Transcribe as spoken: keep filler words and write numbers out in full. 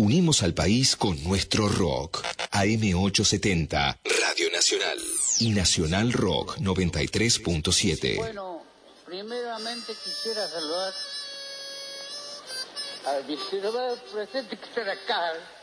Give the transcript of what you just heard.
Unimos al país con nuestro rock. A M ochocientos setenta, Radio Nacional. Y Nacional Rock noventa y tres punto siete. Bueno, primeramente quisiera saludar al vicepresidente que está acá.